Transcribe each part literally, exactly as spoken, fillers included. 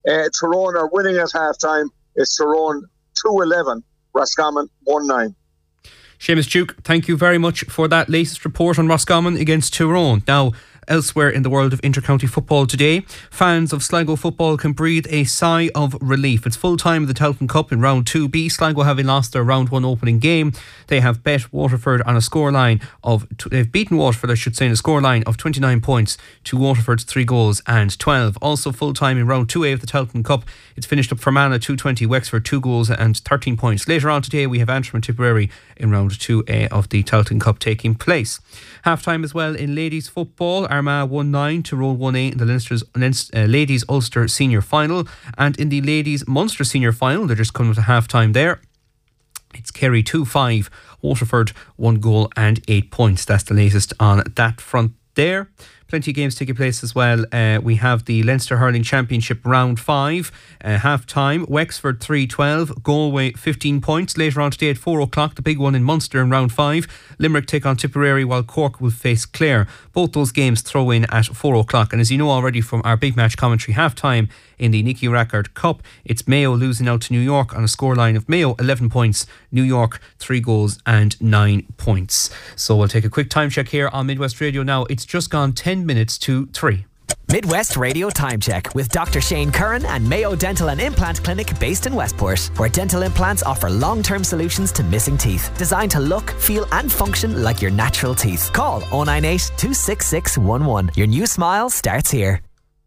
Uh, Tyrone are winning at half-time. It's Tyrone two eleven, Roscommon one nine. Seamus Duke, thank you very much for that latest report on Roscommon against Tyrone. Now, elsewhere in the world of intercounty football today, fans of Sligo football can breathe a sigh of relief. It's full time of the Tailteann Cup in round two B. Sligo having lost their round one opening game. They have bet Waterford on a scoreline of, they've beaten Waterford, I should say, in a scoreline of twenty-nine points to Waterford's three goals and twelve. Also full time in round two A of the Tailteann Cup. It's finished up Fermanagh two twenty, Wexford two goals and thirteen points. Later on today, we have Antrim and Tipperary in round two A of the Tailteann Cup taking place. Half time as well in ladies football. Armagh one nine, Tyrone one eight in the Leinster's, uh, ladies Ulster senior final. And in the ladies Munster senior final, they're just coming to half time there. It's Kerry two five, Waterford one goal and eight points. That's the latest on that front there. Plenty of games taking place as well. Uh, we have the Leinster Hurling Championship round five, uh, half time. Wexford three twelve, Galway fifteen points. Later on today at four o'clock, the big one in Munster in round five. Limerick take on Tipperary while Cork will face Clare. Both those games throw in at four o'clock. And as you know already from our big match commentary half time in the Nicky Rackard Cup, it's Mayo losing out to New York on a scoreline of Mayo eleven points, New York three goals and nine points. So we'll take a quick time check here on Midwest Radio now. It's just gone ten minutes to three. Midwest Radio Time Check with Doctor Shane Curran and Mayo Dental and Implant Clinic based in Westport, where dental implants offer long-term solutions to missing teeth, designed to look, feel and function like your natural teeth. Call oh nine eight, two six six one one. Your new smile starts here.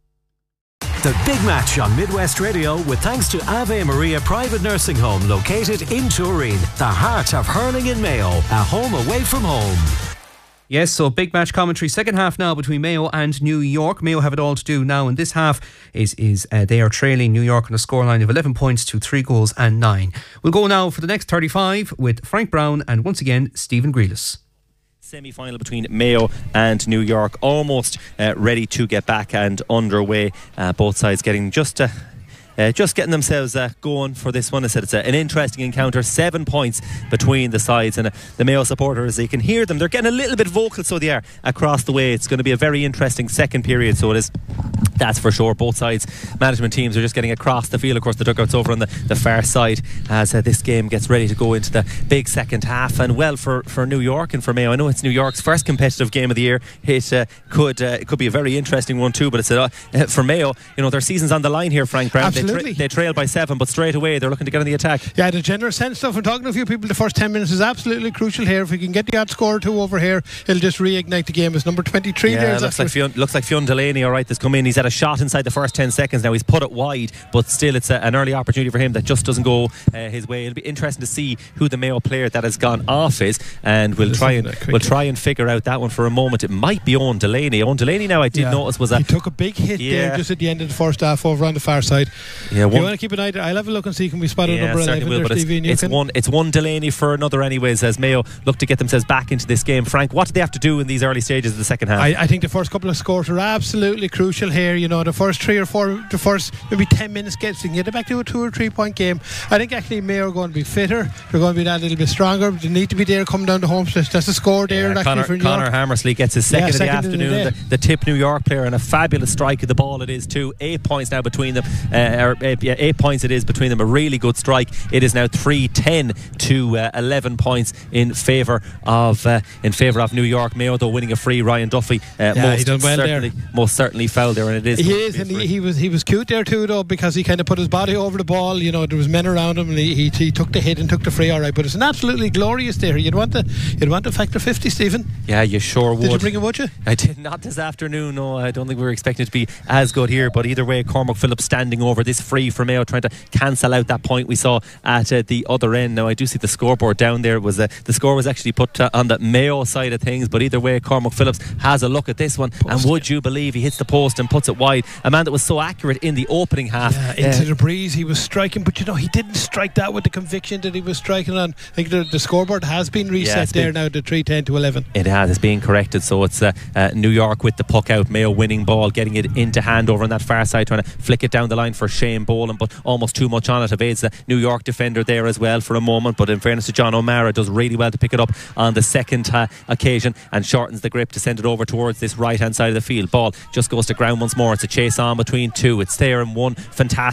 The big match on Midwest Radio with thanks to Ave Maria Private Nursing Home located in Turin, the heart of hurling in Mayo, a home away from home. Yes, so big match commentary. Second half now between Mayo and New York. Mayo have it all to do now in this half. Is is uh, they are trailing New York on a scoreline of eleven points to three goals and nine. We'll go now for the next thirty-five with Frank Brown and once again Stephen Grealis. Semi-final between Mayo and New York, almost uh, ready to get back and underway. Uh, both sides getting just uh, Uh, just getting themselves uh, going for this one. I said it's a, an interesting encounter. Seven points between the sides, and uh, the Mayo supporters, you can hear them, they're getting a little bit vocal, so they are across the way. It's going to be a very interesting second period, so it is, that's for sure. Both sides management teams are just getting across the field. Of course the dugouts over on the, the far side as uh, this game gets ready to go into the big second half. And well, for, for New York and for Mayo, I know it's New York's first competitive game of the year. It uh, could uh, it could be a very interesting one too, but it's uh, for Mayo, you know, their season's on the line here, Frank Brown. They Absolutely. They trail by seven, but straight away they're looking to get on the attack. Yeah, the generous sense stuff. I'm talking to a few people. The first ten minutes is absolutely crucial here. If we can get the odd score or two over here, it'll just reignite the game. It's number twenty-three. Yeah, there. looks like, Fionn, looks like Fionn Delaney, all right, that's come in. He's had a shot inside the first ten seconds now. He's put it wide, but still it's a, an early opportunity for him that just doesn't go uh, his way. It'll be interesting to see who the Mayo player that has gone off is, and we'll try and we'll try and figure out that one for a moment. It might be Owen Delaney. Owen Delaney now I did yeah. notice was a... He took a big hit yeah. there just at the end of the first half over on the far side. Yeah, you want to keep an eye there? I'll have a look and see can we spot yeah, a number eleven will, there, but Stevie. It's, it's, one, it's one Delaney for another anyways, as Mayo look to get themselves back into this game. Frank, what do they have to do in these early stages of the second half? I, I think the first couple of scores are absolutely crucial here. You know, the first three or four, the first maybe ten minutes gets to get it back to a two or three point game. I think actually Mayo are going to be fitter. They're going to be that little bit stronger. They need to be there coming down the home stretch. That's a score there. Yeah, actually Connor, for New Connor York. Hammersley gets his second, yeah, of the second afternoon. the, the, the tip New York player, and a fabulous strike of the ball it is too. Eight points now between them. Uh, or, uh, yeah, eight points it is between them. A really good strike. It is now three ten to uh, eleven points in favour of uh, in favour of New York. Mayo though winning a free. Ryan Duffy uh, yeah, most he done well certainly there. most certainly fouled there, and it is. He is, and he, he was he was cute there too though, because he kind of put his body over the ball. You know, there was men around him, and he, he, he took the hit and took the free. All right, but it's an absolutely glorious day. You'd want the you'd want the factor fifty, Stephen. Yeah, you sure would. Did you bring it, would you? I did not this afternoon. No, I don't think we were expecting it to be as good here. But either way, Cormac Phillips standing over this free for Mayo, trying to cancel out that point we saw at uh, the other end. Now I do see the scoreboard down there. Was uh, the score was actually put uh, on the Mayo side of things, but either way, Cormac Phillips has a look at this one, post. And would you believe he hits the post and puts it wide? A man that was so accurate in the opening half. Yeah, into uh, the breeze he was striking, but you know he didn't strike that with the conviction that he was striking on. I think the, the scoreboard has been reset yeah, there been, now to three ten to eleven. It has, it's being corrected, so it's uh, uh, New York with the puck out, Mayo winning ball, getting it into hand over on that far side, trying to flick it down the line for Shane Boland, but almost too much on it. Evades the New York defender there as well for a moment, but in fairness to John O'Mara, does really well to pick it up on the second uh, occasion and shortens the grip to send it over towards this right hand side of the field. Ball just goes to ground once more. It's a chase on between two. It's there in one. Fantastic